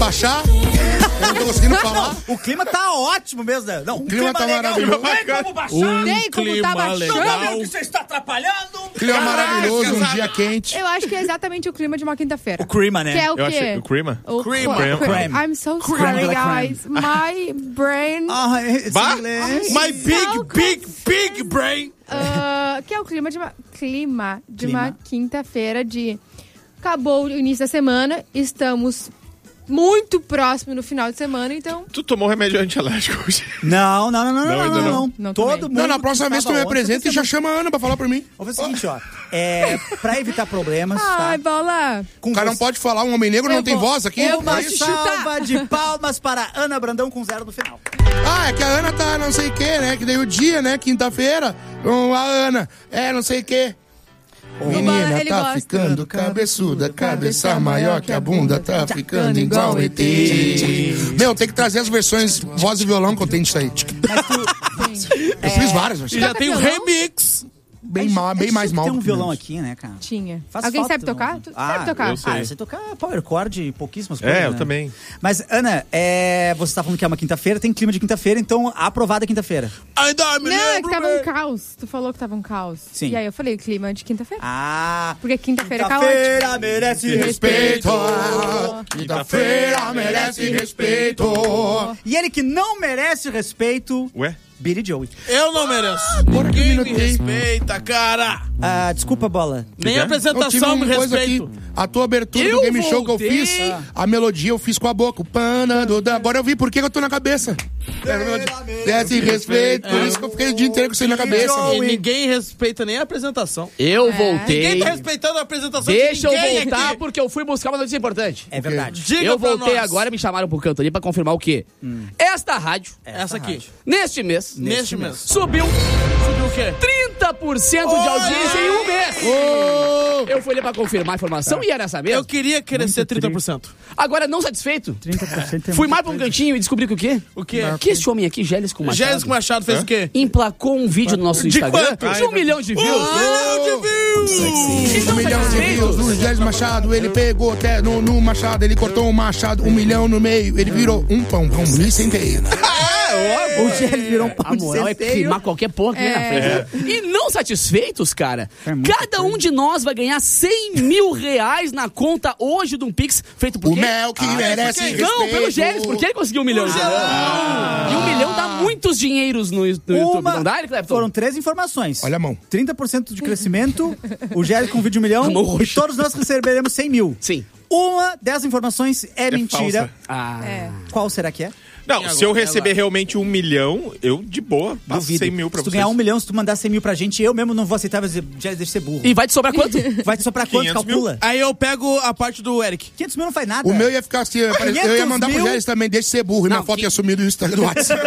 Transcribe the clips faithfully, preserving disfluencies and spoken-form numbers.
baixar. Eu não tô conseguindo falar. O clima tá ótimo mesmo, né? Não, o clima, clima tá legal. Maravilhoso. Tem como baixar. Um Tem como clima tá baixando. Legal. Que você está atrapalhando. Clima maravilhoso, um dia quente. Eu acho que é exatamente o clima de uma quinta-feira. O clima, né? Que é o quê? Eu achei, o clima? O cream. cream. cream. I'm so sorry, guys. My brain... Ah, bah? My big, big, big brain. Uh, que é o clima de uma, clima de clima. uma quinta-feira de... Acabou o início da semana, estamos muito próximo no final de semana, então... Tu tomou remédio antialérgico hoje? Não, não, não, não, Não, não, ainda não, não. não. Não Todo tomei. mundo... Não, na próxima vez tu me ontem, apresenta e já chama a Ana pra falar pra mim. Vamos fazer o seguinte, ó. É, pra evitar problemas, Ai, tá? bola! O cara não pode falar, um homem negro Eu não tem vou- voz aqui. eu Uma vou te salva chutar. de palmas para Ana Brandão com zero no final. Ah, é que a Ana tá não sei o que, né? Que daí o dia, né? Quinta-feira, com a Ana, é não sei o que. Menina ele tá gosta. ficando cabeçuda, cabeça maior que a bunda, tá ficando igual E T. Meu, tem que trazer as versões voz e violão que eu tenho disso aí. Mas tu... Eu fiz várias E versões. já Toca tem o violão? remix. Bem, mal, bem mais mal. Tem um do que violão menos. aqui, né, cara? Tinha. Faz Alguém falta, sabe tocar? não? Tu Ah, sabe tocar? eu sei. Ah, eu sei tocar power chord e pouquíssimas coisas, É, eu né? também. Mas, Ana, é, você tá falando que é uma quinta-feira, tem clima de quinta-feira, então aprovada quinta-feira. Ainda me Não, é que lembro tava bem. um caos. Tu falou que tava um caos. Sim. E aí eu falei, clima de quinta-feira. Ah, Porque quinta-feira é caótico. quinta-feira merece respeito. Quinta-feira merece respeito. E ele que não merece respeito, Ué? Billy Joey. Eu não mereço. Bora que Ninguém eu me minutei. respeita, cara. Ah, desculpa, Bola. Nem Eu a tive apresentação me uma coisa respeito. aqui, a tua abertura Eu do game show que eu voltei. fiz, a melodia eu fiz com a boca. O pana do da- Agora eu vi por que que eu tô na cabeça. Desce respeito, por isso que eu fiquei o dia inteiro com isso aí na cabeça. E ninguém respeita nem a apresentação. Eu É. voltei. Ninguém tá respeitando a apresentação Deixa eu de ninguém voltar aqui. porque eu fui buscar uma notícia importante. É verdade. Diga eu pra voltei nós. agora, me chamaram pro canto ali pra confirmar o quê? Esta rádio, Essa aqui. neste mês, Neste mês. subiu Subiu o quê? trinta por cento de Olha! audiência em um mês. Eu fui ali pra confirmar a informação e era essa mesmo. Eu queria crescer trinta por cento. Agora, não satisfeito, trinta por cento é fui muito mais pra um cantinho e descobri que o quê? O quê? Que esse homem aqui, Gélis com Machado, Gélis Machado fez o quê? emplacou um vídeo no nosso De Instagram quanto? de um milhão de views. Um milhão de views! Um milhão de views no Gélis Machado, ele pegou até no, no Machado, ele cortou um machado, um milhão no meio, ele virou um pão, pão bonito sem inteiro. O Gélis virou um A pão de moral é centeio. queimar qualquer porra aqui na frente. E não satisfeitos, cara, É muita cada um de nós vai ganhar cem mil reais na conta hoje de um Pix feito por O quê? Mel que merece respeito. Não, pelo Gélis, porque ele conseguiu um milhão. E um milhão dá muitos dinheiros no, no YouTube. Não dá, Clepton? Foram três informações. Olha a mão. trinta por cento de crescimento, o Gélis com vídeo de um milhão, Mão e roxa. todos nós receberemos cem mil. Sim. Uma dessas informações é, mentira. falsa. Ah. É. Qual será que é? Não, se eu receber realmente um milhão, eu de boa passo Duvido. cem mil pra Se tu vocês. ganhar um milhão, se tu mandar cem mil pra gente, eu mesmo não vou aceitar, vai dizer, Gélis, deixa de ser burro. E vai te sobrar quanto? Vai te soprar quanto? quinhentos mil? Calcula. Aí eu pego a parte do Eric. quinhentos mil não faz nada. O meu ia ficar assim, eu ia mandar pro mil? Gélis também, deixa de ser burro, e minha Não, foto que- ia sumir do Instagram do WhatsApp.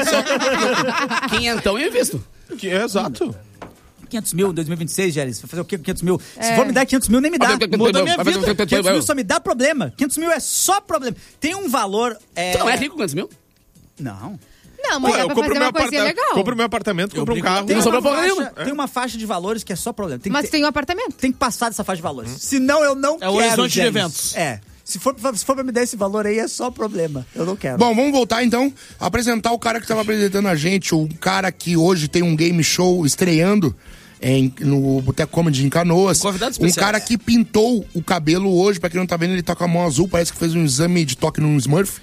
Só- Quinhentão eu invisto. Que é exato. quinhentos mil em dois mil e vinte e seis, Gélis. Vai fazer o quê com quinhentos mil? Se for me dar quinhentos mil, nem me dá. Muda a minha vida. quinhentos mil só me dá problema. quinhentos mil é só problema. Tem um valor... É... Tu não é rico com quantos mil? Não. Não, mas Pô, dá eu pra compro fazer meu uma coisinha apartamento, legal. compro meu apartamento, compro um carro. Tem Não uma, sobrou porra faixa, nenhuma. tem uma faixa de valores que é só problema. Tem que Mas ter- tem um apartamento. tem que passar dessa faixa de valores. Senão eu não É o quero, horizonte de Gélis. eventos. É. Se for, se for pra me dar esse valor aí, é só problema. Eu não quero. Bom, vamos voltar então, apresentar o cara que estava apresentando a gente, o cara que hoje tem um game show estreando em, no Boteco Comedy em Canoas. Convidado Um especial. cara que pintou o cabelo hoje, pra quem não tá vendo, ele tá com a mão azul, parece que fez um exame de toque num Smurf.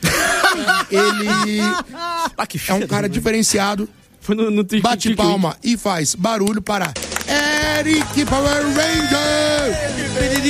Ele Ah, que é um cara diferenciado, Foi no, no tic- bate tic- palma e faz barulho para Eric Power Ranger!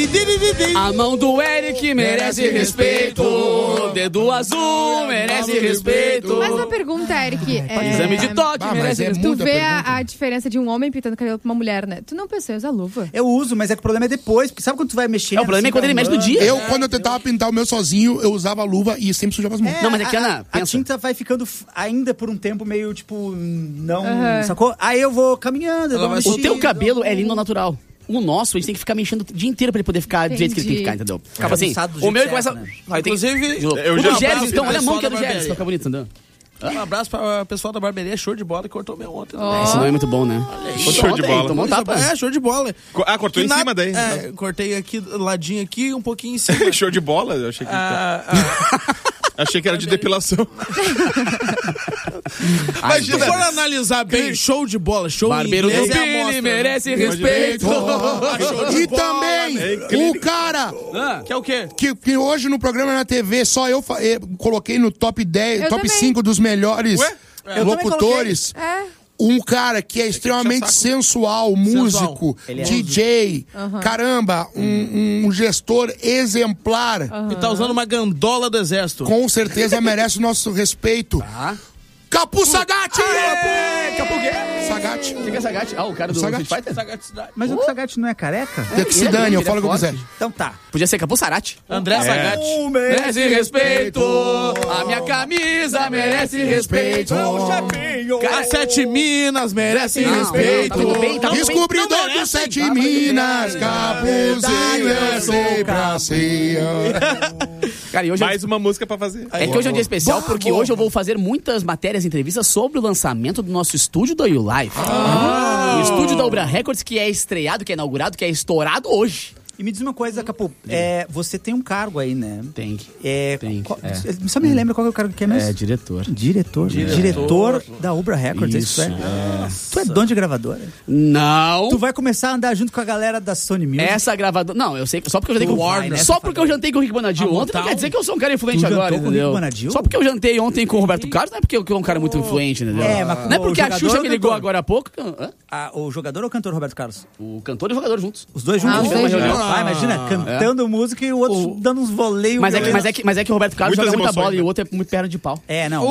A mão do Eric merece respeito. O dedo azul merece respeito. Mas uma pergunta, Eric. É... Exame de toque Ah, mas merece é respeito. Tu muita vê pergunta. a, a diferença de um homem pintando cabelo pra uma mulher, né? Tu não pensou em usar luva? Eu uso, mas é que o problema é depois. Porque sabe quando tu vai mexer? É, o problema é quando ele mexe no dia. Eu, quando eu tentava pintar o meu sozinho, eu usava luva e sempre sujava as mãos. Não, mas é que, a, Ana, a, a pensa. tinta vai ficando f- ainda por um tempo meio, tipo, não... Aham. Sacou? Aí eu vou caminhando, eu dou uma vai- O mexida, teu cabelo eu- é lindo ao natural. O nosso, a gente tem que ficar mexendo o dia inteiro pra ele poder ficar do jeito que ele tem que ficar, entendeu? Acaba assim, Bagunçado do o meu jeito ele começa... certo, né? Vai, tem que- Inclusive, de novo. eu O já do Gélis, abraço então, o olha a mão pessoal que é do da Gélis, barbearia. pra ficar bonito, entendeu? Um abraço para o pessoal da barbearia, show de bola, que cortou meu ontem. Esse não é muito bom, né? Cortou Show de ontem, bola. Tomou um tapa. É, show de bola. Ah, cortou Que em na- cima daí. É, cortei aqui, ladinho aqui, um pouquinho em cima. Show de bola, eu achei que... Ah, ah. Achei que era de depilação. Mas se tu for analisar bem, show de bola, show Barbeiro do inglês é a Billy amostra, merece respeito. E também, o cara Ah, Que é o quê? que, que hoje no programa na T V, só eu, fa- eh, coloquei no top dez, Eu top também. cinco dos melhores Ué? Eu locutores. É. Um cara que é extremamente sensual, músico, Ele é. D J, caramba, um, um gestor exemplar. E tá usando uma gandola do exército. Com certeza merece o nosso respeito. Capu Sagatti! Capu o quê? Sagatti. O que é Sagat? Ah, o cara do Sagat. Street Fighter? Mas o Sagat não é careca? Tem que se ele é- dane, eu ele falo o é que eu quiser. forte. Então tá. Podia ser Capu Sarati. André Sagat. Merece respeito. A minha camisa merece respeito. As Sete Minas merecem Não, respeito. tá tudo bem, tá tudo bem. Descobridor Não dos merece, Sete tá Minas, Capuzinho é sempre assim. Cara, e hoje Mais uma música pra fazer. é que hoje é um dia especial Boa, porque boa. hoje eu vou fazer muitas matérias e entrevistas sobre o lançamento do nosso estúdio da U Live. O estúdio da Ubra Records que é estreado, que é inaugurado, que é estourado hoje. E me diz uma coisa, Capu. É, você tem um cargo aí, né? Tem. É, Tem, qual- é. Só me relembra qual que é o cargo que é mesmo? É, diretor. Diretor. Diretor. da Ubra Records, é isso, Isso, é? Tu é dono de gravadora? Não. Tu vai começar a andar junto com a galera da Sony Music? Essa gravadora. Não, eu sei que só porque eu jantei Tu com o vai Warner. nessa Só porque eu jantei com o Rick Bonadil A ontem, não Motown? quer dizer que eu sou um cara influente Tu jantou agora, com o entendeu? Rick Bonadil? Só porque eu jantei ontem com o Roberto Carlos, não é porque eu sou um cara muito influente, entendeu? É, mas não é o porque a jogador Xuxa ou me o ligou cantor? agora há pouco. que- hã? Ah, o jogador ou o cantor Roberto Carlos? O cantor e o jogador juntos. Os dois juntos? Ah, os dois juntos. Ah, imagina, cantando música e o outro dando uns voleios. Mas é, que, mas, é que, mas é que o Roberto Carlos Muitas joga muita emoções, bola né? e o outro é muito perna de pau. É, não.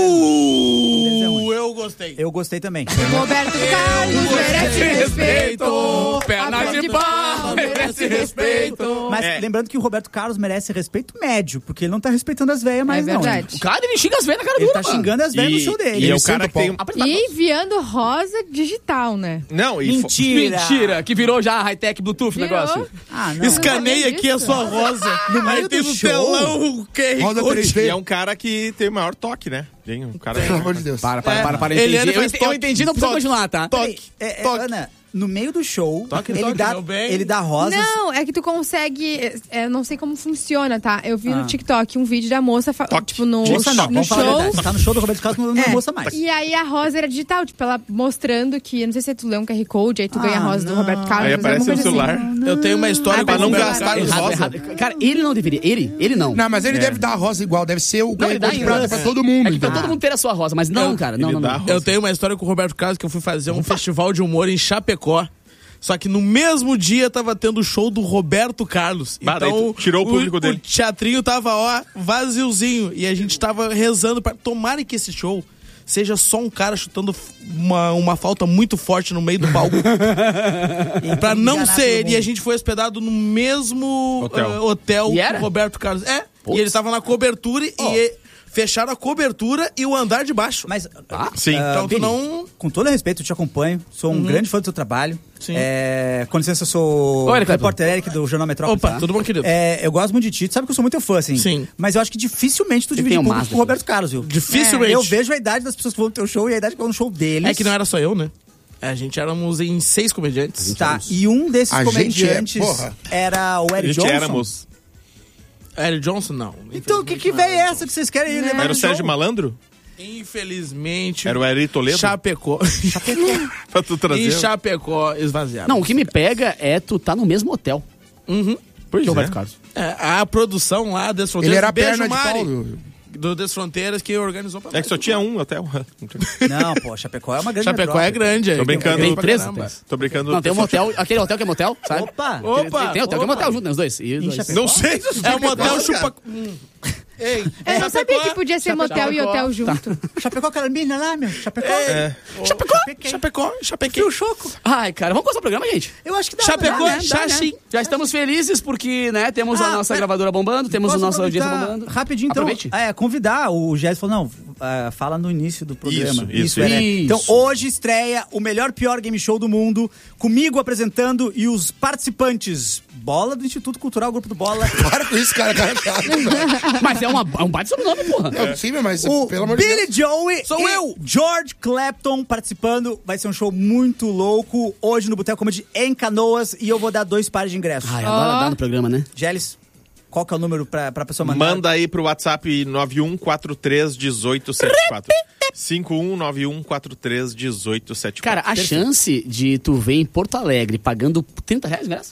Uh, eu gostei. Eu gostei também. Roberto Carlos merece respeito. Perna A de pau, merece respeito. Mas É. lembrando que o Roberto Carlos merece respeito médio, porque ele não tá respeitando as velhas mais, É não. verdade. O cara, ele xinga as velhas na cara Ele dura, tá mano. xingando as velhas no show dele. E é Ele o cara que tem... um- E enviando rosa digital, né? Não, e... fo- Mentira. Mentira, que virou já high-tech Bluetooth o Virou. negócio. Ah, não. Escaneia aqui a sua rosa. Aí meio tem do no show. telão o Q R Roda Code. três E D. é um cara que tem o maior toque, né? Tem um cara... Pelo amor de Deus. Para, para, É, para, para. ele Entendi. faz Eu, ente- eu toque, entendi, não precisa toque. continuar, tá? Toque, É, é, toque. Ana, no meio do show, Toque, ele, toque, dá, meu bem. ele dá rosas. Não, é que tu consegue. É, não sei como funciona, tá? Eu vi no TikTok um vídeo da moça, fa- Toque. tipo, no, Moça não, no vamos falar a show. verdade. Tá no show do Roberto Carlos, não é É. moça mais. E aí a rosa era digital, tipo, ela mostrando que, não sei se tu lê um Q R Code, aí tu ganha a Ah, rosa do não. Roberto Carlos. Aí mas aparece alguma no coisa celular. assim. Eu tenho uma história Ah, com pra o não Roberto gastar Carlos Errado, rosa. errado. Cara, ele não deveria. Ele, ele não. Não, mas ele deve dar a rosa igual, deve ser o Não, ele dá de em prata rosa. pra todo mundo. É que pra entendeu? todo mundo ter a sua rosa, mas não, cara. Não, ele não, dá não. a rosa. Eu tenho uma história com o Roberto Carlos que eu fui fazer um festival de humor em Chapecó. Só que no mesmo dia tava tendo o show do Roberto Carlos. Bah, daí Então tu tirou o público dele. O teatrinho tava, ó, vaziozinho. E a gente tava rezando pra tomara que esse show seja só um cara chutando uma, uma falta muito forte no meio do palco. Pra não Enganar ser todo ele. E a mundo. gente foi hospedado no mesmo Hotel. eh, hotel E era? que o Roberto Carlos. É. Putz. E ele tava na cobertura e e fecharam a cobertura e o andar de baixo. Mas, Sim. ah, Então tu Billy, não- com todo respeito, eu te acompanho. Sou um grande fã do seu trabalho. Sim. É, com licença, eu sou Oi, o Eric repórter Eric do Jornal Metrópole. Opa, tá? tudo bom, querido? É, eu gosto muito de ti. Tu sabe que eu sou muito fã, assim. Sim. Mas eu acho que dificilmente tu Ele divide tem um público Mazda, com o Roberto Carlos, viu? Dificilmente. Eu vejo a idade das pessoas que vão no teu show e a idade que vão no show deles. É que não era só eu, né? A gente éramos em seis comediantes. Tá, e um desses A gente comediantes é- porra. era o A Eric gente Johnson. éramos... Eric Johnson, não. Então, que que velho é essa que vocês querem levar Era no o Sérgio show? Malandro? Infelizmente. Era o Eri Toledo? Chapecó. Pra tu trazer. E Chapecó esvaziado. Não, o que me pega é tu tá no mesmo hotel Uhum. Pois que o é. Roberto Carlos. É, a produção lá das Fronteiras. Ele era a Beijo, perna de Mari, pau. do- do Das Fronteiras que organizou pra É que só tinha um hotel. Não, pô, Chapecó é uma grande Chapecó é metrópole. grande. aí. Tô brincando. Tem Tem três caramba. hotéis. Tô brincando. Não, tem um motel, aquele hotel que é motel, sabe? Opa! Opa! Tem, tem hotel que é opa. motel junto, né? Os dois. E dois. Chapecó? Não sei. É um motel Nossa, chupa... cara. Hum. Ei, Eu não sabia que podia ser motel e hotel junto. Chapecó, aquela mina lá, meu. Chapecó. É. Chapecó, Chapecó, Chapecó. o choco. Ai, cara, vamos começar o programa, gente? Eu acho que dá. Chapecó, dá, né? Dá, né? Xaxim. Já estamos felizes porque, né, temos a Ah, nossa é. gravadora bombando, temos a Posso nossa audiência aproveitar bombando. Rapidinho, então. Aproveite. É, convidar. O Jéssica falou, não, ah, fala no início do programa. Isso, isso, é, né? isso. Então, hoje estreia o melhor, pior game show do mundo, comigo apresentando e os participantes. Bola do Instituto Cultural Grupo do Bola. Para com isso, cara. cara, cara. Mas é, uma, é um baita sobrenome, porra. É possível, mas O pelo amor de Billy Deus. Joey Sou e eu. George Clapton participando. Vai ser um show muito louco. Hoje no Boteco Comedy em Canoas. E eu vou dar dois pares de ingressos. Ai, agora Ó. dá no programa, né? Gélis, Qual que é o número pra, pra pessoa mandar? Manda aí pro WhatsApp nove um quatro três um oito sete quatro. cinco um nove um quatro três um oito sete quatro. Cara, a chance de tu ver em Porto Alegre pagando trinta reais, né?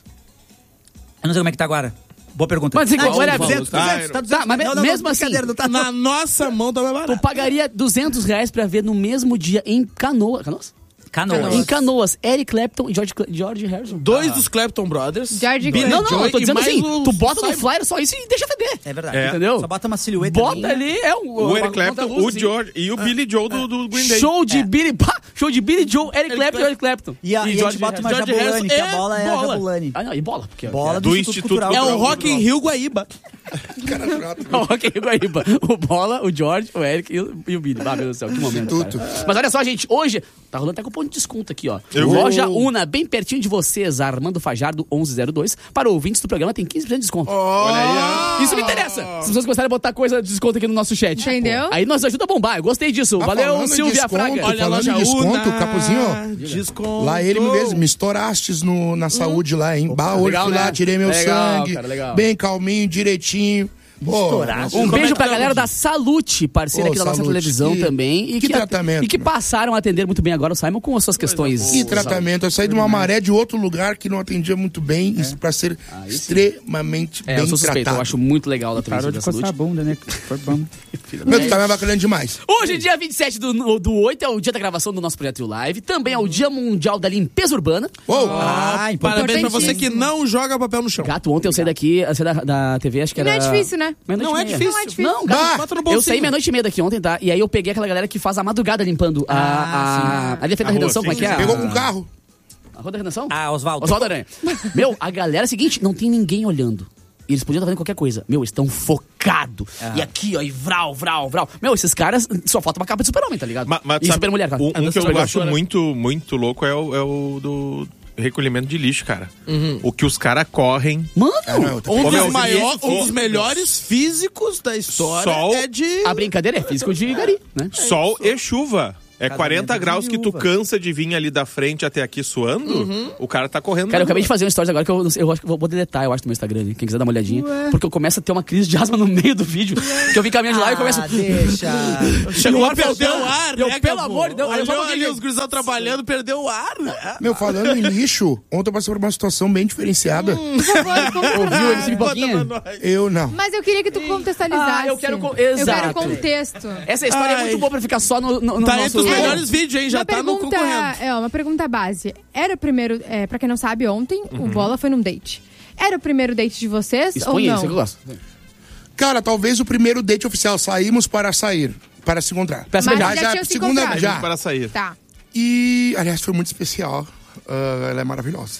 Eu não sei como é que tá agora. Boa pergunta. Mas igual, ah, olha, duzentos, tá, duzentos, tá duzentos. Tá, mas não, não, mesmo não, assim, brincadeira, não tá Na nossa mão tá mais Tu barato. pagaria duzentos reais pra ver no mesmo dia em Canoa, Canoas? Canoas. Em Canoas, Eric Clapton e George, George Harrison. Dois dos Clapton Brothers. George Billy Clinton. Não, não, eu tô Joy dizendo e mais assim, o tu bota no Simon. flyer só isso e deixa feder. É verdade. É. Entendeu? Só bota uma silhueta Bota minha. ali, é um... O uma Eric Clapton, conta-luz, o assim. George e o Billy Joe do, do Green Day. Show de Billy... Pá, show de Billy Joe, Eric Clapton e George Clapton. E, a, e, a gente bota uma George Jabulani, Harrison que a é bola é a bola. Jabulani. Ah, não, e bola. Porque Bola do, Do Instituto, Instituto Cultural. É o Cultural. Rock in Rio Guaíba. Cara chato. Ok, Guaíba. O Bola, o George, o Eric e o, e o Billy. Ah, meu Deus do céu, que momento, Tudo. cara. Mas olha só, gente, hoje tá rolando até cupom de desconto aqui, ó. Eu- Loja Una, bem pertinho de vocês, Armando Fajardo onze zero dois. Para ouvintes do programa tem quinze por cento de desconto. Olha aí, ó. Isso me interessa. Se as pessoas começarem a botar coisa de desconto aqui no nosso chat. Entendeu? Aí nós ajuda a bombar. Eu gostei disso. Tá Valeu, falando em Silvia desconto, Fraga. Olha a falando loja em desconto, Una. Capuzinho, Desconto. lá ele mesmo, me estourastes no, na saúde lá, hein? Bah, hoje legal, fui lá, né? tirei meu Legal, sangue, cara, legal. bem calminho, direitinho. Pô, Estouraste. Um Como é beijo que pra tá, galera Rodrigo? da Salute, parceira Ô, aqui da nossa Salute, televisão que- também. E que tratamento, E que mano. passaram a atender muito bem agora o Simon com as suas questões. Que tratamento. Eu saí de uma maré de outro lugar que não atendia muito bem, isso pra ser sim. extremamente É, bem eu sou suspeito, tratado. eu acho muito legal da Parou televisão de da coçar a Salute. bunda, né? Foi bom. Meu, tu tá me bacana demais. Hoje, dia vinte e sete do, do oito, é o dia da gravação do nosso projeto Live. Também é o Dia Mundial da Limpeza Urbana. Uou! Ah, Parabéns pra você que importantíssimo. não joga papel no chão. Gato, ontem eu saí daqui, eu saí da, da T V, acho que E não era... é difícil, né? Meia-noite Não e é meia. difícil. Não é difícil. Não, gato, Bota no eu bolsinho. saí meia-noite e meia daqui ontem, tá? E aí eu peguei aquela galera que faz a madrugada limpando a... Ah, a, ali a frente da A rua, Redenção, sim, como é que é? sim. Pegou A- com o carro. A Rua da Redenção? Ah, Oswaldo. Oswaldo Aranha. Meu, a galera é o seguinte, não tem ninguém olhando. E eles podiam estar fazendo qualquer coisa. Meu, eles estão focados. Ah. E aqui, ó, e vral, vral, vral. Meu, esses caras, só falta uma capa de super-homem, tá ligado? Ma- mas e sabe, super-mulher, cara. Um, um que eu Super-Girl. acho muito, muito louco é o, é o do recolhimento de lixo, cara. Uhum. O que os caras correm. Mano, Ah, não, eu tô- Um Ô, dos, meu, maior, esse- um dos ô, melhores físicos da história Sol- é de... a brincadeira é físico de gari, né? Sol e chuva. É Casamento quarenta de graus que tu viúva. cansa de vir ali da frente até aqui suando, o cara tá correndo. Cara, eu na acabei de rua. fazer um stories agora que eu, eu acho que eu vou deletar, eu acho, no meu Instagram, hein? Quem quiser dar uma olhadinha. Porque eu começo a ter uma crise de asma no meio do vídeo. Que eu vim caminhando de lá e eu começo... Ah, deixa. Chegou o a ar perder faltando. o ar, Eu, né, pelo Capu? amor de Deus, aí eu Olhou falo ali que- os gurizão trabalhando, perdeu o ar, né? Meu, falando em lixo, ontem eu passei por uma situação bem diferenciada. Por favor, conta pra Ouviu nós. esse pipoquinha? Eu não. Mas eu queria que tu contextualizasse. Ah, eu quero con- Eu quero exato. contexto. Essa história é Ai. muito boa pra ficar só no, no, no Tá nosso... entre os melhores vídeos, hein? Já uma tá no pergunta, concorrendo. é, uma pergunta base. Era o primeiro, é, pra quem não sabe, ontem o Bola foi num date. Era o primeiro date de vocês Expõe ou não? isso, que eu gosto. Cara, talvez o primeiro date oficial. Saímos para sair, para se encontrar. Pra se Mas beijar. já tinham se segunda encontrado. já. Para sair. Tá. E, aliás, foi muito especial. Ah, ela é maravilhosa.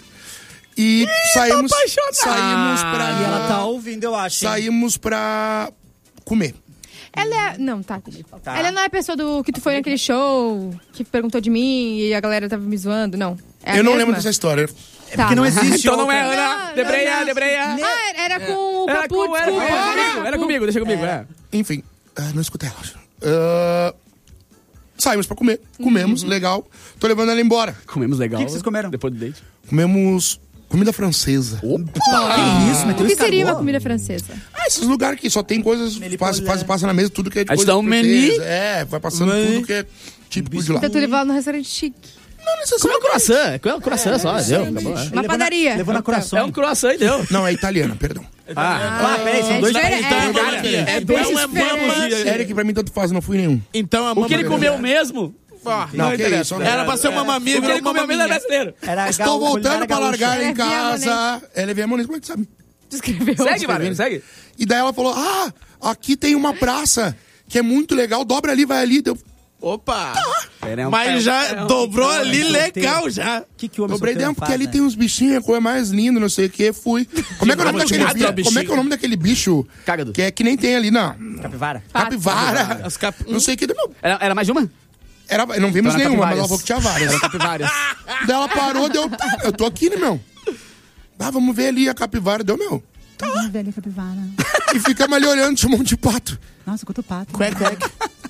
E saímos, saímos pra... E ela tá ouvindo, eu acho. hein? Saímos pra comer. Ela é. Não, tá. Tá. Ela não é a pessoa do que tu foi naquele show, que perguntou de mim e a galera tava me zoando, não. É a Eu não mesma? lembro dessa história. É porque não existe Então não é, outra. Ana. Não, Debreia, não. debreia. Ah, era com o Era, Capu, com, era, desculpa. era Ah, comigo, era Capu. comigo, deixa comigo, é. Enfim, ah, não escutei ela. Ah, saímos pra comer. Comemos, legal. Tô levando ela embora. Comemos legal. O que que vocês comeram? Depois do date. Comemos comida francesa. Que isso, meteu O que escargot? seria uma comida francesa? Ah, esses lugares que só tem coisas, passa, passa, passa na mesa, tudo que é de Aí te coisa dá um francesa. menu. É, vai passando Menu. tudo que é típico de lá. Então tu levou ela num restaurante chique. Não Como é um necessariamente. croissant? Como é um croissant só, deu. Acabou, é. Uma Levou na- padaria. Levou na Então. coração. É um croissant e deu. Não, é italiana, perdão. Ah, peraí, são é dois diferente, países. é, Então, é, é é bem bem diferente. Eric, pra mim, tanto faz, não fui nenhum. Então a O que ele mamãe- comeu mesmo? Ah, Não, que interessa. isso. Era pra ser uma maminha, O que virou ele uma comeu mesmo é maminha. brasileiro. Era Estou gal- voltando culinária pra gaúcha. largar em Ela é casa. Ela é viamonense, como é que sabe? Descreveu. Segue, mano, segue. E daí ela falou, ah, aqui tem uma praça que é muito legal, dobra ali, vai ali. Deu, Opa! Pera, é um- Mas já é um- dobrou ali é um legal já. O que, que o homem dobrei solteiro dentro, porque faz, ali né? tem uns bichinhos, a coisa mais linda, não sei o que, fui. Como é que é o nome Vamos daquele matar bicho? o bichinho. Como é que é o nome daquele bicho? Cágado. Que é que nem tem ali, não. Capivara. Capivara. As cap- Não sei o que. Não, Era, era mais de uma? era, não vimos Então era nenhuma, mas capivárias. ela falou que tinha várias. Era capivárias. Daí ela parou, deu. Tá, eu tô aqui, né, meu? Ah, vamos ver ali a capivara, deu, meu. Ah, velha capivara. E ficamos ali olhando, tinha um monte de pato. Nossa, quanto pato. Quack, quack.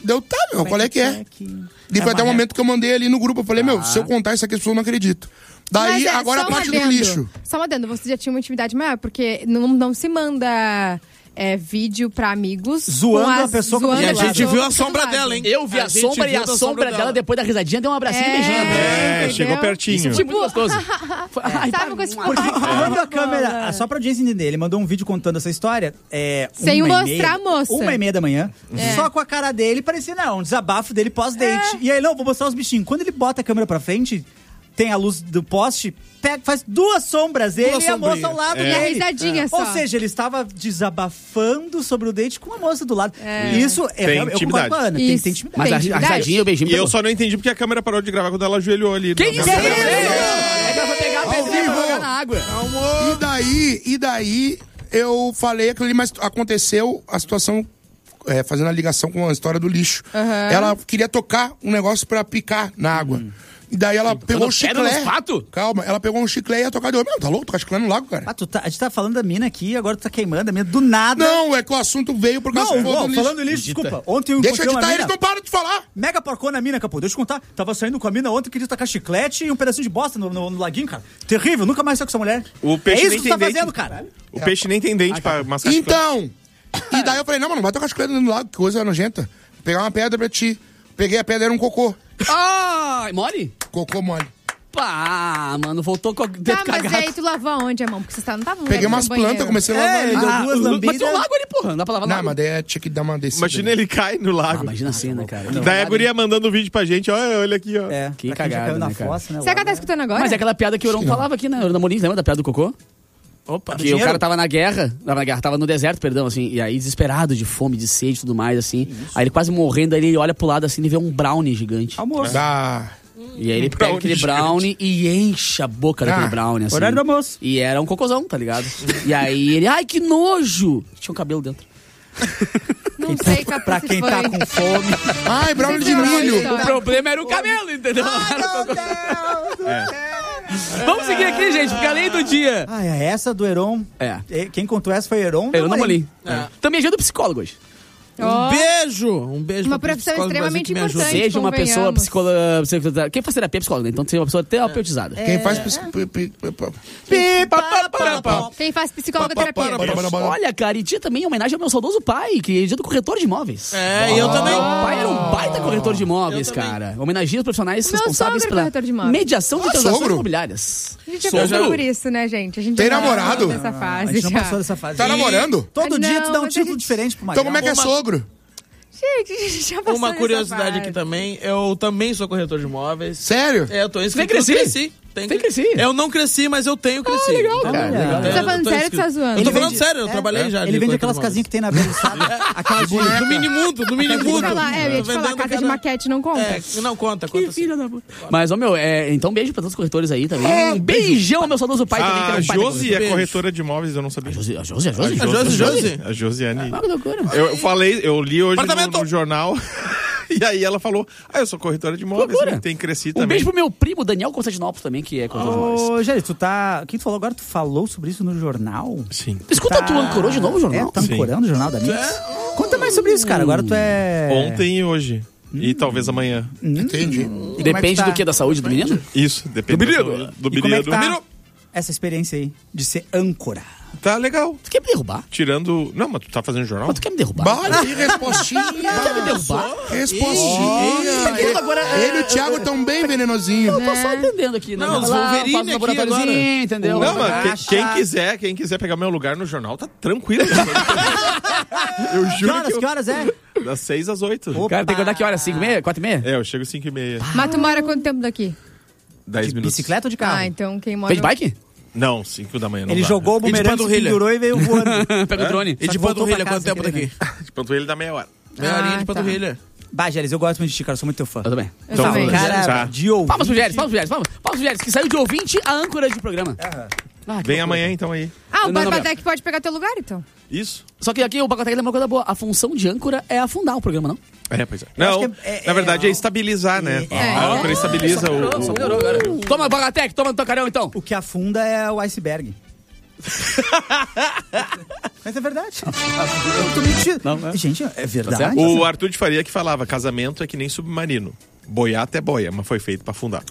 Deu, tá, meu, qual é que é? E foi até o momento que eu mandei ali no grupo. Eu falei, meu, se eu contar isso aqui, as pessoas não acreditam. Daí, Mas é, agora a só um parte do adendo. lixo. Só uma adendo, você já tinha uma intimidade maior, porque não, não se manda é, vídeo pra amigos Zoando com a as- pessoa com- zoando E a pessoa gente viu a do sombra lado. dela, hein? Eu vi a, A gente sombra e viu a da sombra sombra dela, dela. depois da risadinha, deu um abracinho É. e beijinho. É, Entendeu? chegou pertinho. Isso foi muito gostoso. Foi- Ai, Sabe pá, uma coisa, tipo, Porque quando a É. câmera, só pra audiência entender, ele mandou um vídeo contando essa história. É, Sem uma e mostrar meia- a moça. Uma e meia da manhã, É. só com a cara dele, parecia, não, um desabafo dele pós-date. E aí, não, vou mostrar os bichinhos. Quando ele bota a câmera pra frente, tem a luz do poste, pega, faz duas sombras, ele Duas e a moça sombrinhas. ao lado E a dele. risadinha só. Ou seja, ele estava desabafando sobre o date com a moça do lado. É. Isso é Tem eu concordo intimidade. com a Ana, tem, Isso. tem intimidade. Mas a, a Intimidade. risadinha, o beijinho. E eu pegou. só não entendi porque a câmera parou de gravar quando ela ajoelhou ali. Que Não, isso? não- É que ela foi pegar a pedrinha vivo. pra jogar na água. E daí, e daí, eu falei aquilo ali, mas aconteceu a situação, é, fazendo a ligação com a história do lixo. Ela queria tocar um negócio pra picar na água. E daí ela pegou um pedra chiclete. nos patos? Calma, ela pegou um chiclete e ia tocar de olho. Meu, tá louco? Tocar chiclete no lago, cara? Ah, tu tá- a gente tá falando da mina aqui, agora tu tá queimando a mina do nada. Não, é que o assunto veio por causa Não, do não, lixo. falando em lixo, desculpa. Ontem eu Deixa eu encontrei uma editar, mina. eles não param de falar. Mega porcona mina, capô. Deixa eu contar. Tava saindo com a mina ontem, queria tacar chiclete e um pedacinho de bosta no, no, no laguinho, cara. Terrível, nunca mais saio com essa mulher. O peixe é isso nem que tu tá tem dente. fazendo, cara. O peixe nem tem dente pra mascar chiclete. Então, e daí eu falei, não, mano, não vai tocar chiclete no lago, que coisa nojenta. Pegar uma pedra pra ti. Peguei a pedra, era um cocô. Ai, mole? Cocô mole. Pá, mano, voltou com o dedo Tá, mas cagado. aí tu lavou aonde a mão? Porque você tá- não tava Peguei umas plantas, comecei a lavar. É, ele deu duas mas lambidas. tem um lago ali, porra. Não dá pra lavar Não, lago. mas daí é, tinha que dar uma descida. Imagina ele cai no Ah, lago. imagina a cena, cara. Daí a guria mandando vídeo pra gente, olha, olha aqui, ó. É, Que pra quem já cagada, caiu na né, cara? fossa, né? o Será que ela lago, tá né? escutando agora? Mas é aquela piada que o Eurão falava aqui, né? Ana Molins, lembra da piada do cocô? Opa, Que o cara tava na guerra, tava na guerra, tava no deserto, perdão, assim, e aí desesperado de fome, de sede e tudo mais, assim. Aí ele quase morrendo, aí ele olha pro lado assim e vê um brownie gigante. Almoço. Dá. E aí ele pega brownie aquele gigante. brownie e enche a boca daquele Ah, brownie, assim. horário do almoço. E era um cocôzão, tá ligado? E aí ele, ai, que nojo! Tinha um cabelo dentro. Não sei, Capu, Pra se quem foi. tá com fome. Ai, brownie de Você viu a milho. história? O problema era o cabelo, entendeu? Não era o cocô. Vamos seguir aqui, gente, porque além do dia... Ah, é essa do Heron. É. É, Quem contou essa foi Heron. Eu não Namorim. molhei. Também é dia do psicólogo hoje. Um Ó, beijo! Um beijo Uma pra profissão psicólogo extremamente Brasil que me ajuda. importante. Seja uma pessoa convenhamos. psicóloga... Quem faz terapia é psicólogo, né? Então seja uma pessoa terapeutizada. Quem faz... pis- pi- pi- pi- Quem faz psicóloga terapia? Olha, cara, e dia também em homenagem ao meu saudoso pai, que é dia do corretor de imóveis. É, e eu também. Meu pai era um baita corretor de imóveis, cara. Homenageia os profissionais O meu responsáveis sogro é pela corretor de imóveis. mediação de Ah, transações sogro? imobiliárias. A gente já Sogro. passou por isso, né, gente? A gente Tem já passou namorado? Dessa A fase gente não já. passou dessa fase. Tá namorando? Todo Ah, dia não, tu dá um mas a título gente- diferente pro Então marido. como é que é Uma- sogro? Gente, a gente já passou Uma dessa curiosidade fase. aqui também, eu também sou corretor de imóveis. Sério? É, eu tô inscrito. Tem que crescer? Eu cresci. Tem que crescer. Eu não cresci, mas eu tenho crescido. legal, cara. Olha. Legal. Eu Você tá tô falando sério ou tu inscrito. tá zoando? Eu tô Ele falando vende- sério, eu é, trabalhei já. Ele de vende corretor aquelas de casinhas que tem na beira, sabe? Aquelas de... imóveis. Do minimundo, do Eu ia te minimundo. falar, é, eu ia te Tô falar, vendendo casa de cada- maquete não conta. É, não conta, conta sim. Mas, ô meu, é, então beijo pra todos os corretores aí também. Um beijão ao meu saudoso pai também, que era A um baita Josi corretor. é corretora de imóveis, eu não sabia. A Josi, a Josi, a Josi. A Josi, Josi? A Josiane. Ah, que loucura. Eu, eu falei, eu li hoje Apartamento. no, no jornal. E aí ela falou, ah, eu sou corretora de imóveis, Loucura. né? Tem crescido Um também. beijo pro meu primo Daniel Constantinopoulos também, que é corretor de imóveis. Ô, Gério, tu tá... Quem tu falou agora, tu falou sobre isso no jornal? Sim. Escuta, Tá- tu ancorou de novo o jornal? É, tá Sim. ancorando o jornal da Mix? Conta mais sobre isso, cara. Agora tu é... Ontem e hoje. E talvez amanhã. Entendi. E como é que Depende tá? do que? Da saúde do menino? Isso, depende Do do, menino. do E como é que menino. tá essa experiência aí de ser âncora? Tá legal. Tu quer me derrubar? Tirando... Não, mas tu tá fazendo jornal? Mas tu quer me derrubar? Olha aí, respostinha. Quer me derrubar? Respostinha. Ele agora- Ele e o Thiago tão bem venenosinhos. Eu tô só entendendo aqui, né? Não, os Vai lá, Wolverine faz um aqui laboratóriozinho, agora. entendeu? Não, mas que- Acha- quem quiser, quem quiser pegar meu lugar no jornal, tá tranquilo. Eu Que juro horas, que eu... que horas é? Das seis às oito. Opa. Cara, tem que acordar que hora? Cinco e meia? Quatro e meia? É, eu chego cinco e meia. Mas tu mora quanto tempo daqui? Dez De minutos. bicicleta ou de carro? Ah, então quem mora... Vem de bike? Não, cinco da manhã não Ele dá. jogou o E de bumerangue, se panturrilha? pendurou e veio voando. Pega o drone. E Só de que voltou panturrilha, pra quanto casa tempo sem daqui? De panturrilha dá meia hora. Meia horinha de tá. panturrilha. Bah, Gélis, eu gosto muito de ti, cara. Sou muito teu fã. Eu também. Eu também. Cara, Tá. de ouvinte. Palmas pro Gélis, palmas pro Gélis, palmas, palmas pro Gélis, que saiu de ouvinte a âncora de programa. Ah, que Vem loucura. amanhã então aí. Ah, o Não, não, Barbatec pode pegar teu lugar, então? Isso? Só que aqui o Bacotec lembra uma coisa boa. A função de âncora é afundar o programa, não? É, pois é. Eu acho Não, que é- é- na verdade é, é- estabilizar, né? é- A âncora estabiliza o... Só melhorou agora. Toma, Bacotec, toma no teu carão, então. O que afunda é o iceberg. Mas é verdade. Eu tô mentindo. Não, é. Gente, é verdade. certo? O Arthur de Faria que falava, casamento é que nem submarino. Boiar até boia, mas foi feito pra afundar.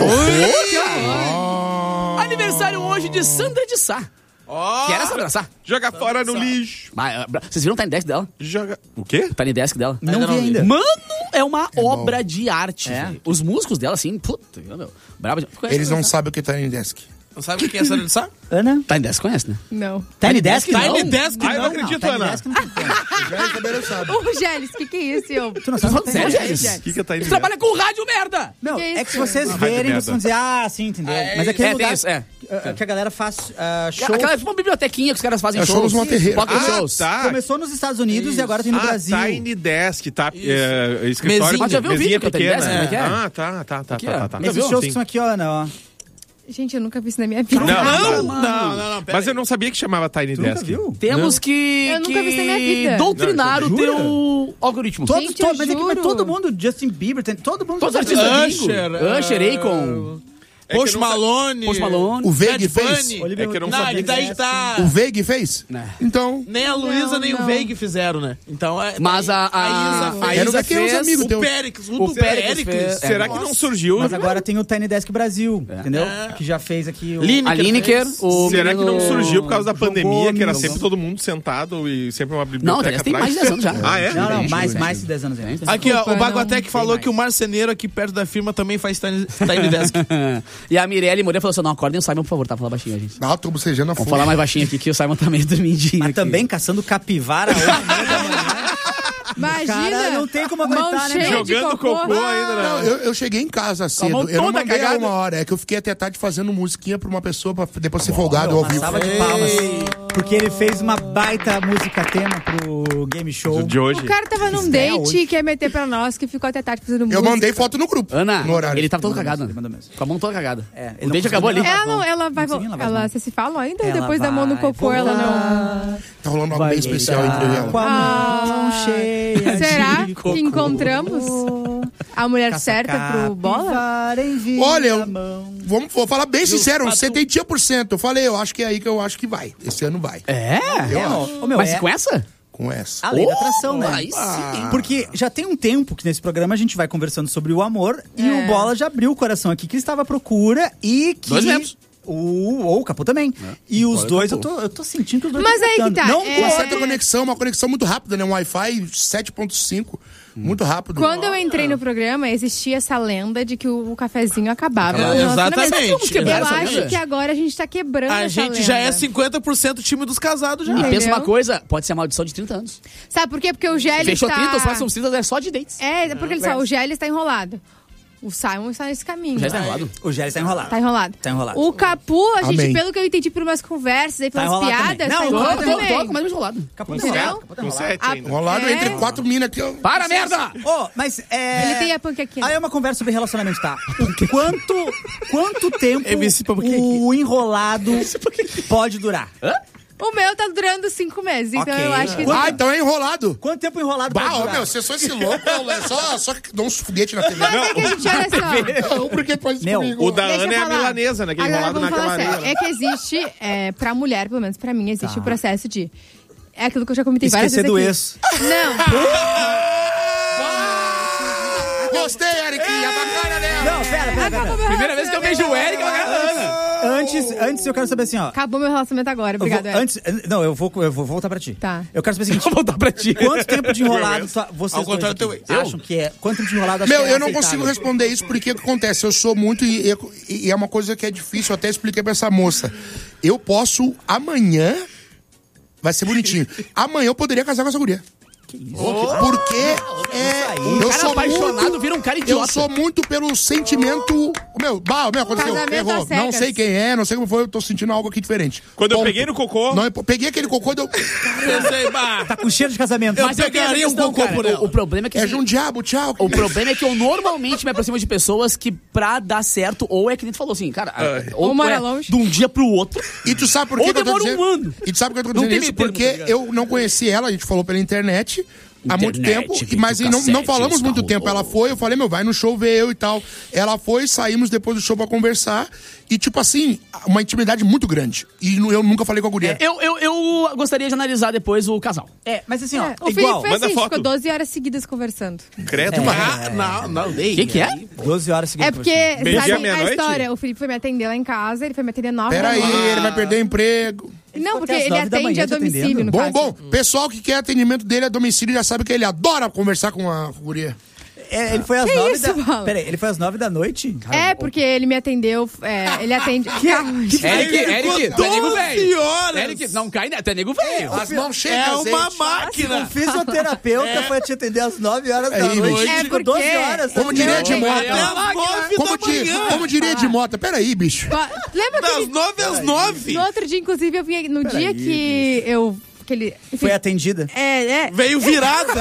Aniversário hoje de Sandra de Sá. Ó. Que era Sandra Sá. Joga fora no lixo. Mas, uh, Vocês viram o Tiny Desk dela? Joga... O quê? O Tiny Desk dela? Não vi ainda. Mano, é uma obra de arte. É? velho. Os músicos dela, assim, puta, meu, brabo. de- Conhece Eles não Sandra de sabem o que tá em desk. Não sabe o que é essa de Sá? Ana? Sá? Tiny Desk conhece, né? Não. Tiny Desk não? Tiny Desk Ai, não não. acredito, Tiny Ana. Desk não tem como. Já receberam, sabe. Ô, Gélis, o que, que é isso? Eu... Tu não Tá sabe? falando sério, Sério, Gélis? Gélis? O que que tá indo? Você trabalha com rádio, merda! Não, Que é que isso? se vocês Ai, verem, merda. vocês vão dizer, ah, sim, entendeu? Mas aquele É, tem lugar isso, é. uh, que a galera faz uh, show. Aquela é tipo uma bibliotequinha que os caras fazem É shows. shows numa terreira. Pocket Ah, shows. tá. Começou nos Estados Unidos e agora tem no ah, Brasil. Tiny Desk, tá? É, escritório, Mesinha. Mas já viu o mesinha vídeo que é o Tiny pequena. Desk, como é que é? Ah, tá, tá, tá, Aqui, tá, ó. tá, tá. Já Esses viu? shows Sim. que são aqui, ó, Ana, ó. Gente, eu nunca vi isso na minha vida. Não, Não, não. não, não, não. pera Mas eu não sabia que chamava Tiny Tu nunca Desk. viu? Temos que, Eu nunca que vi isso na minha vida. doutrinar Não, o jura? teu algoritmo. Todos, Gente, todos, eu mas, é que, mas juro. todo mundo, Justin Bieber, tem, todo mundo. Todos os faz artistas isso. Usher, gringos. Usher, ah, Akon, É que Post eu não sa- Malone. Post Malone. O Veig Bad fez? Bunny. Olivia É que eu não Rodrigo, Não, sabia e daí Desk. tá... O Veig fez? Né. Então, Nem a Luísa, Não, nem o não. Veig fizeram, né? Então, é, Mas a, a, a Isa a fez. Era Isa daqueles fez... amigos O teu. Péricles, o, O do Péricles Péricles. fez. Será que não surgiu? Mas agora tem o Tiny Desk Brasil, entendeu? É. Que já fez aqui o... Lineker A Lineker, fez. o Será que não menino- surgiu por causa da João pandemia, que era Gomes. sempre todo mundo sentado e sempre uma Não, biblioteca Tiny Desk tem atrás? mais de dez anos já. Ah, é? Não, não, Tem, mais, tem, mais tem. de dez anos ainda. Aqui, ó, Desculpa, o Baguatec não. falou Tem que o marceneiro aqui perto da firma também faz Tiny, tiny Desk. E a Mirelle Moreira falou assim, não, acordem o Simon, por favor, tá? Fala baixinho, gente. ah, tô bocejando a Vamos fogo. falar mais baixinho aqui, que o Simon tá meio dormidinho Mas aqui. também caçando capivara hoje, meia da manhã. Imagina. Cara, não tem como aguentar, mão né, cheia de Jogando cocô ainda, Não, né? eu, eu cheguei em casa cedo. mão Eu não toda mandei cagada. uma hora. É que eu fiquei até tarde fazendo musiquinha pra uma pessoa pra depois ser folgado ao Uma vivo. salva de palmas. Porque ele fez uma baita música tema pro game show. De hoje. O cara tava num Estreia date hoje. e quer meter pra nós, que ficou até tarde fazendo música. Eu mandei foto no grupo. Ana, no horário. ele tava todo cagado, Ele né? mandou mesmo. Com a mão toda cagada. É, ele o não dente acabou ali. conseguiu Ela não, ela vai... Não consegui lavar as Ela, mãos. vocês se falam ainda? Ela Depois da mão no vai cocô, ela não... voar. Tá rolando algo bem especial entre ela. Com a mão cheia Será de que cocô. encontramos a mulher certa pro bola? Capivara em vida Olha, eu- mão. Vamos, vou falar bem sincero, pato- setenta por cento. Eu falei, eu acho que é aí que eu acho que vai. Esse ano vai. É? Eu É, acho. ô, meu, Mas é com essa? Com essa. a lei da Oh, atração, né? aí sim. Porque já tem um tempo que nesse programa a gente vai conversando sobre o amor e É. o Bola já abriu o coração aqui que ele estava à procura e que... Dois membros. O, ou o Capô também. E os Bola e dois, eu Capô. tô, eu tô sentindo que os dois Mas tão aí que apertando. tá, Não é- Uma gosto. certa conexão, uma conexão muito rápida, né? Um Wi-Fi sete ponto cinco. Muito rápido. Quando eu entrei no programa, existia essa lenda de que o, o cafezinho acabava. É, no relacionamento. exatamente. Vamos quebrar Eu essa acho lenda? que agora a gente tá quebrando A essa gente já é lenda. cinquenta por cento time dos casados já. E Entendeu? pensa uma coisa, pode ser a maldição de trinta anos. Sabe por quê? Porque o Gélis Fechou tá... trinta, os próximos trinta é só de dates. É, porque ele sabe, o Gélis tá enrolado. O Simon está nesse caminho. Já está enrolado. O Gélis tá enrolado. Tá enrolado. Tá enrolado. O Capu, a gente, Amém. pelo que eu entendi por umas conversas aí, Tá pelas enrolado piadas, também. tá Não, enrolado Tô, tô, também. tô, mais enrolado. Capô Entendeu? tá enrolado. Capô tá Com enrolado. sete A- ainda. Rolado É. entre quatro minas aqui. ó. Para, merda! Ô, mas é... Ele tem a panquequinha. Aí é uma conversa sobre relacionamento, tá? O quanto, quanto tempo M C Panqueque. o enrolado pode durar? O meu tá durando cinco meses, então Ok. eu acho que... Ah, então é enrolado. Quanto tempo enrolado pode Bah, ô, durar? meu, você só esse louco, é só, só que dá uns foguetes na T V. Mas é que a gente, olha só... Não, por que pode isso Meu, comigo? O da Deixa eu Ana é a falar. milanesa, né? Aquele Agora enrolado vamos naquela falar sério. areia. É que existe, é, pra mulher, pelo menos pra mim, existe Tá. o processo de... É aquilo que eu já comentei várias Esquecer vezes do aqui. ex. Não. Gostei, Eriquinha, bacana, né? Não, pera, pera, pera. Acabou meu Primeira vez que eu vejo o Eric, ela ganha a Ana. Antes, antes eu quero saber assim, ó. Acabou meu relacionamento agora, Eu vou- obrigado, Eric. antes, não, eu vou, eu vou voltar pra ti. Tá. Eu quero saber o seguinte. Vou voltar pra ti. Quanto tempo de enrolado tu- vocês Ao contrário dois do teu aqui acham que é? Quanto tempo de enrolado acham Meu, que é eu não aceitável? consigo responder isso porque o que acontece? Eu sou muito. E, e- e é uma coisa que é difícil, eu até expliquei pra essa moça. Eu posso amanhã. Vai ser bonitinho. Amanhã eu poderia casar com essa guria. Porque é, Um eu cara sou apaixonado muito, vira um cara eu idiota. sou muito pelo sentimento. Meu, bah, meu, aconteceu, Casamento errou. às cegas. Não sei quem é, não sei como foi, eu tô sentindo algo aqui diferente. Quando eu Ponto. peguei no cocô... Não, eu peguei aquele cocô e deu. Pensei, bah, Tá com cheiro de casamento. Eu Mas eu tenho essa pegaria um questão, cocô cara. por O- ela. O problema é que... É assim, de um diabo, tchau. O problema é que eu normalmente me aproximo de pessoas que, pra dar certo, ou é que nem tu falou assim, cara, ou, Ou tu mora é longe. de um dia pro outro. E tu sabe por Ou que, que eu tô demora um dizendo? ano. E tu sabe por que eu tô Não dizendo tem isso? meio termo, Porque tá ligado? eu não conheci ela, a gente falou pela internet. há muito Internet, tempo, vídeo, mas não, não cassete, falamos muito escarrou. tempo. Ela foi, eu falei, meu, vai no show ver eu e tal. Ela foi, saímos depois do show pra conversar. E, tipo assim, uma intimidade muito grande. E eu nunca falei com a guria. Eu, eu, eu gostaria de analisar depois o casal. É, mas assim, ó, É, o igual. Felipe foi manda assim, foto. ficou doze horas seguidas conversando. Credo, É. mas... Não, não, O dei. que, que é? doze horas seguidas. É porque, Meio-dia, sabe a meia-noite? história? O Felipe foi me atender lá em casa, ele foi me atender nove da Peraí, noite. ele vai perder o emprego. Não, porque até as ele nove da atende manhã a te domicílio, atendendo. no Bom, caso. bom, pessoal que quer atendimento dele a domicílio já sabe que ele adora conversar com a guria. É, ele foi às Que nove isso, da... Paulo? Peraí, ele foi às nove da noite? É, porque ele me atendeu, é, ele atende... Eric, Eric, tu é nego doze velho. horas. Eric, não cai, né? Tu é nego velho. As mãos cheias É de uma azeite. O máquina. fisioterapeuta foi te atender às nove horas da Aí, noite. bicho. É, Ficou porque- doze horas. Como tá diria vendo? Edmota. Até às nove Como, da di- manhã. como diria Edmota. Peraí, bicho. Lembra que Das ele, nove às nove. no outro dia, inclusive, eu vim, no dia que eu... Que ele, enfim, Foi atendida. É, é. Veio virada.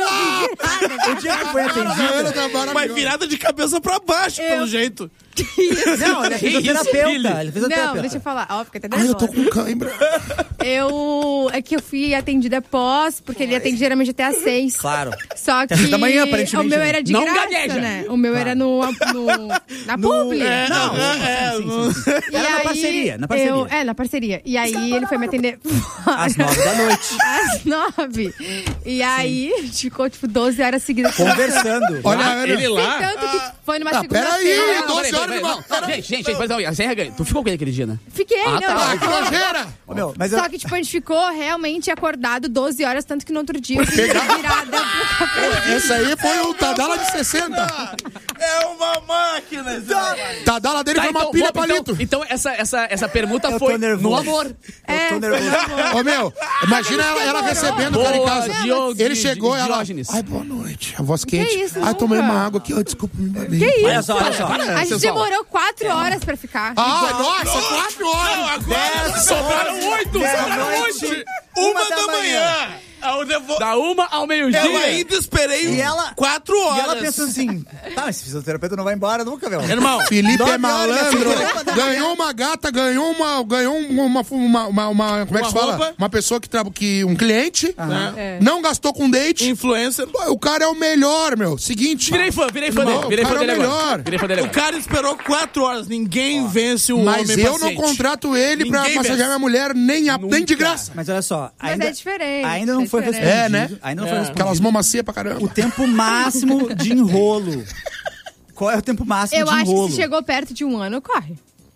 O dia que foi atendida... Mas virada de cabeça pra baixo, pelo jeito. Não, ele é Que isso, fisioterapeuta. Billy? Ele é Não, fisioterapeuta. deixa eu falar. Ó, fica até Ai, eu tô nervosa. com cãibra. Eu... É que eu fui atendida após, porque ele atende geralmente até às seis. Claro. Só que Até seis da manhã, aparentemente, o meu né? era de Não graça, gagueja. né? O meu era no, no na publi. Não, É, sim, sim, sim, sim. E Era na aí, parceria, na parceria. Eu, é, na parceria. E aí ele foi me atender Às nove da noite. às nove. E aí a gente ficou, tipo, doze horas seguidas Conversando. Olha, Ana. Ele lá... Tanto que foi numa Ah, peraí, segunda-feira. doze Peraí, horas, peraí, irmão. peraí. Gente, gente, gente, mas não, sem regra. Tu ficou com ele aquele dia, né? Fiquei, Ah, não. tá. Ai, que nojeira. Ô, meu, mas eu... Só que, tipo, a gente ficou realmente acordado doze horas, tanto que no outro dia eu fui virada. Esse aí foi o Tadala de sessenta. É uma máquina. Zé. Tadala dele Tá, foi uma então, pilha vamos, palito. então, então essa, essa, essa permuta Eu tô foi nervoso. no amor. É, tô nervoso. Ô, meu, imagina ela, ela recebendo o cara em Boa, casa. Diogo- Ele chegou, ela... Diógenes. Ai, boa noite. A voz quente. isso, Ai, tomei nunca. uma água aqui. Ó, desculpa, me babei. Que isso? Olha só, olha só. Para, A gente sensual. demorou quatro horas pra ficar. Ah, nossa, quatro horas. Dez, Sobraram oito. meia-noite, Uma da manhã. Eu devo- Da uma ao meio-dia. Eu ainda esperei E ela- quatro E horas. ela pensou assim, tá, esse fisioterapeuta não vai embora nunca, meu. Irmão, Felipe Nove é horas, malandro. minha filha. Ganhou uma gata, ganhou uma. Ganhou uma. uma, uma, uma- como é que Uma se fala? roupa. Uma pessoa que, tra- que. Um cliente. né? É. Não gastou com date. Influencer. O cara é o melhor, meu. Seguinte. Virei fã, virei fã Não, dele. Virei o fã cara é dele o agora. melhor. Virei fã dele O agora. cara esperou quatro horas. Ninguém vence um Mas homem eu não paciente. contrato ele pra Ninguém massagear vence. minha mulher nem, a, nem de graça. Mas olha só, Mas ainda, é diferente, ainda não é foi diferente. respondido. É, né? Ainda não foi respondido. Aquelas mãos macias pra caramba. O tempo máximo de enrolo. Qual é o tempo máximo Eu de acho enrolo? que se chegou perto de um ano, corre.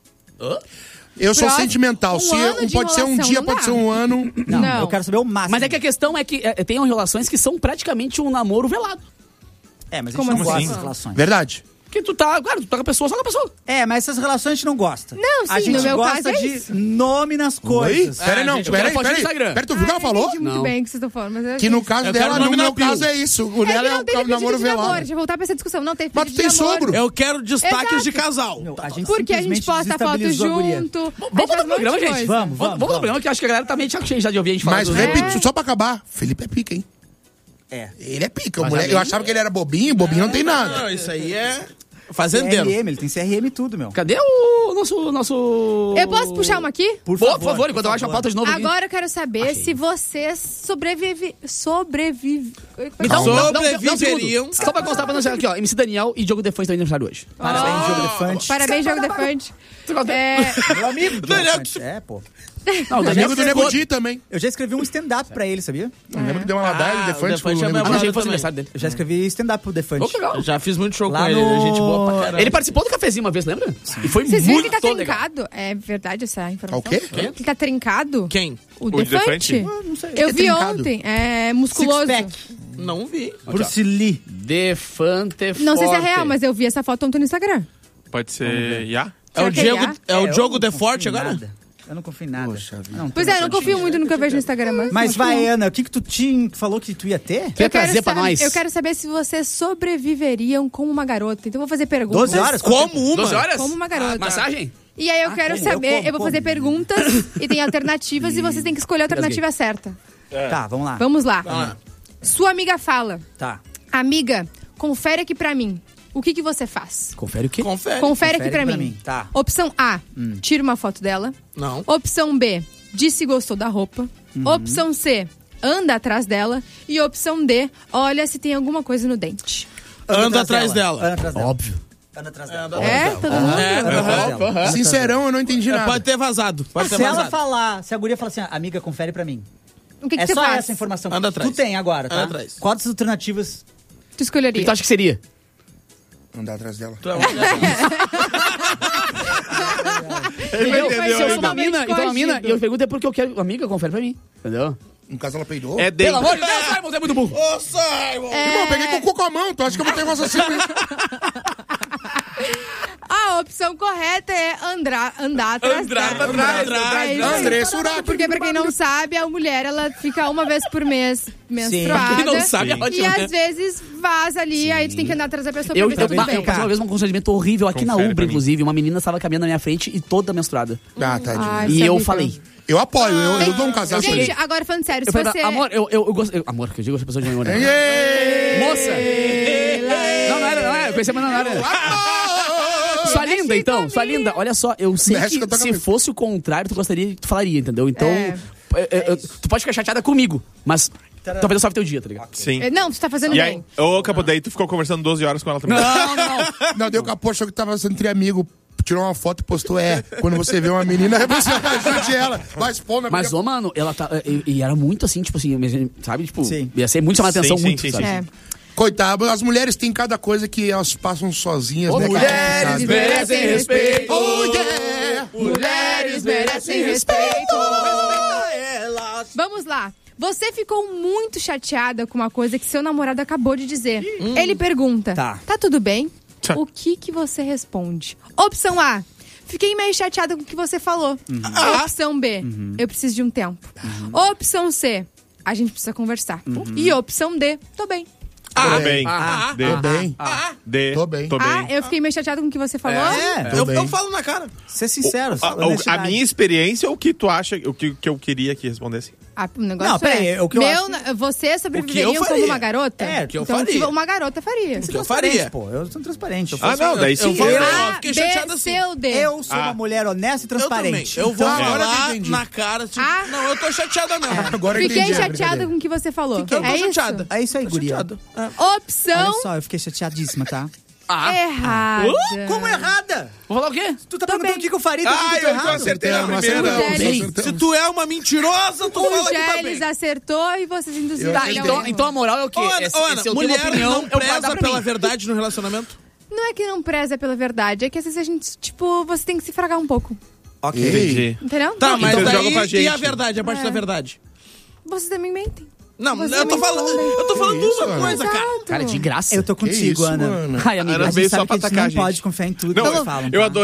Eu sou Próximo- sentimental. um Se ano um- de pode ser um enrolação dia, não pode dá. ser um ano. Não, Não. eu quero saber o máximo. Mas é que a questão é que é, tem relações que são praticamente um namoro velado. É, mas a gente Como não assim? gosta dessas relações. Verdade. Que tu tá, cara, tu tá com a pessoa, só com a pessoa. É, mas essas relações a gente não gosta. Não, A sim, gente no meu gosta caso é de isso. nome nas Oi? coisas. Peraí, não. gente, eu Peraí, quero foto no peraí. Instagram. Peraí, tu viu o que ela Ah, falou? entendi muito Não. bem o que vocês estão falando, mas é Que no isso. caso Eu quero dela, o nome no na meu bio. caso é isso. O É dela que é não o teve ca- namoro pedido de namoro. velado. Deixa eu voltar pra essa discussão. Não teve Mas pedido tu tem de namoro. sogro? Eu quero destaques Exato. de casal. Meu, a gente Porque a gente simplesmente posta foto desestabilizou a guria. junto. Vamos voltar pro programa, gente. Vamos, Vamos, vamos. vamos pro programa, que eu acho que a galera tá meio cheia já de ouvir a gente falar. Mas do- repito, só pra acabar. Felipe é pica, hein? É. Ele é pica. O Mas moleque, ali- eu achava que ele era bobinho, bobinho não tem nada. Não, isso aí é C fazendeiro. R M, ele tem C R M e tudo, meu. Cadê o nosso... nosso... Eu posso puxar uma aqui? Por Por favor, favor, enquanto eu por acho a favor. pauta de novo aqui. Agora eu quero saber se vocês sobrevive... Sobrevive... Me dá um- dá um- dá um- dá um Sobreviveriam. segundo. Só pra constar pra nós aqui, ó. M C Daniel e Diogo Defante estão aniversário hoje. Parabéns, Oh. Diogo Defante. Parabéns, Jogo Defante. Tu gosta- É, Meu amigo, Diogo Daniel, Defante. É, pô. Não, o Daniel Amigo do Nego Di também. Eu já escrevi um stand-up pra ele, sabia? Lembra que deu uma ladaia Ah, do Defante o Defante pro é Nego meu Di? Ah, achei que também. fosse aniversário dele. Eu já escrevi stand-up pro Defante. Oh, que legal. Eu já fiz muito show Lá com ele. no- Ele é gente boa pra caramba. Ele participou do cafezinho uma vez, lembra? E foi vocês viram muito que ele tá legal. trincado? É verdade essa informação? O quê? Que ele tá trincado? Quem? O, O Defante? Defante? Ah, não sei. Eu É vi trincado. ontem. É musculoso. Six-pack. Não vi. Bruce Lee. Defante Não sei se é forte. real, mas eu vi essa foto ontem no Instagram. Pode ser Ya? É o Será que é Diego, Iá? é o eu Diogo não De confio Forte em agora? nada. Eu não confio em nada. Poxa vida. Não, Pois é, eu não confio muito no que eu vejo no Instagram. Mas, Mas vai, Ana, o que que tu tinha, falou que tu ia ter? Quer eu quero trazer pra saber- nós? Eu quero saber se vocês sobreviveriam como uma garota. Então eu vou fazer perguntas. doze horas? Como uma? doze horas? Como uma garota. Ah, massagem? E aí eu Ah, quero como? Eu saber, eu, como, vou fazer como? perguntas e tem alternativas e vocês têm que escolher a alternativa certa. Tá, vamos lá. Vamos lá. lá. Sua amiga fala: Tá. amiga, confere aqui pra mim. O que que você faz? Confere o quê? Confere. Confere, aqui confere pra, pra mim. mim, tá. Opção A, tira uma foto dela. Não. Opção B, diz se gostou da roupa. Uhum. Opção C, anda atrás dela. E opção D, olha se tem alguma coisa no dente. Anda atrás dela. Anda atrás dela. Óbvio. Anda atrás dela. É, todo mundo? É, Anda atrás aham. dela. Sincerão, eu não entendi É, nada. pode ter vazado. Pode ter Se ela vazado. falar, se a guria falar assim, amiga, confere pra mim. O que, que É você só faz? essa informação Anda que atrás. tu tem agora, tá? Anda atrás. Quais as alternativas? Tu O escolheria? que tu acha que seria? Andar atrás dela. Tu é uma mulher. Ele Eu, entendeu se eu sou ainda. uma mina, então uma mina, Coagido. e eu pergunto é porque eu quero. Amiga, confere pra mim. Entendeu? No caso, ela peidou. É dente. Pelo amor de Deus, Simon, você é muito burro. Ô, Simon! Irmão, eu peguei cocô com a mão. Tu acha que eu vou ter um raciocínio? A opção correta é andar, andar atrás Andar dela. atrás, É atrás, isso aí. André Surak. Porque pra quem não sabe, a mulher, ela fica uma vez por mês menstruada. Quem não sabe, é Sim. ótimo. E né? às vezes vaza ali, aí tu tem que andar atrás da pessoa Eu, pra ver eu, se tá eu, tudo bem. eu passei uma vez um constrangimento horrível aqui na Confere Ubra, pra mim. inclusive. Uma menina estava caminhando na minha frente e toda menstruada. Ah, tadinho. Ai, E isso é eu horrível. falei. Eu apoio, eu, eu dou um casal pra Gente, ele. agora falando sério, Eu se falei, você... pra- amor, eu, eu, eu gosto. eu- amor, que eu digo essa pessoa de amor. Né? Ei! Moça! Não, não era, não era. Eu conheci a menina, não era. Sua Mexe linda, aí então, também. sua linda, olha só, eu sei Mexe que com a tua se cabeça. fosse o contrário, tu gostaria que tu falaria, entendeu? Então, É. eu- eu- eu- tu pode ficar chateada comigo, mas talvez eu salve teu dia, tá ligado? Sim. Não, tu tá fazendo E aí, bem. ô, Capo, daí tu ficou conversando doze horas com ela também. Não, não. Não, deu capô, achou que tava sendo entre amigos. Tirou uma foto e postou, é. Quando você vê uma menina, você ajude ela. Vai expor na Mas, ô, mano, ela tá. E, e era muito assim, tipo assim, sabe? Tipo, Sim. ia ser muito chamar Sim, atenção, sim, muito, sim, sabe? sim. É. Coitado, as mulheres têm cada coisa que elas passam sozinhas, Ô, né? mulheres cara? merecem respeito. Oh, yeah! Mulheres merecem respeito. Vamos lá. Você ficou muito chateada com uma coisa que seu namorado acabou de dizer. Ele pergunta, Tá. tá tudo bem? Tá. O que que você responde? Opção A, fiquei meio chateada com o que você falou. Opção B, eu preciso de um tempo. Opção C, a gente precisa conversar. E opção D, tô bem. Tô bem. Ah, D. Tô bem. D. Tô bem. Tô Ah, bem. eu fiquei meio chateada com o que você falou. É, Tô Eu, bem. eu falo na cara. ser sincero. A, a- a honestidade. minha experiência ou o que tu acha, o que, que eu queria que respondesse? Ah, o negócio Não, peraí, é, o que eu meu, acho- na- você sobreviveriam O que eu como faria. uma garota? É, o que eu então, faria. Uma garota faria. que eu faria. Pô, eu sou transparente. Ah, não, daí sim. eu vou- Eu- eu A, fiquei B, chateada assim. C ou D? Eu sou Ah. uma mulher honesta e Eu também. transparente. Eu vou Então, agora eu falar entendi. na cara. Tipo, Ah. Não, eu tô chateada mesmo. Agora eu Fiquei entendi a chateada brincadeira. com o que você falou. Eu tô é isso? chateada. É isso aí, Tô guria. chateada. É. Opção Olha só, eu fiquei chateadíssima, tá? errada. Uh, como errada? Vou falar o quê? Tu tá Também. perguntando o que que eu faria, tu Ah, disse que eu tô eu errado. acertei a Acertamos, primeira. acertamos, Sim. acertamos. Se tu é uma mentirosa, tu O fala que tá Gélis bem. acertou e vocês induziram. Eu ele ao Então, erro. então a moral é o quê? Ô, Ana, É se- ô, Ana, se eu tenho uma mulher opinião, não eu guardo preza pra pela mim. verdade no relacionamento? Não é que não preza pela verdade, é que às vezes a gente, tipo, você tem que se fragar um pouco. Ok. Entendi. Entendeu? Tá, mas Então joga daí, pra gente. e a verdade, a parte É. da verdade? Vocês também mentem. Não, Você eu tô me falando, respondem. eu tô falando Que isso, uma Ana? coisa, cara. Exato. Cara, de graça. Eu tô Que contigo, isso, Ana. Ana? Ai, amiga. Ana A veio gente só sabe que pra a gente atacar a não gente. pode confiar em tudo Não, que eu, eles falam. eu tá? adorei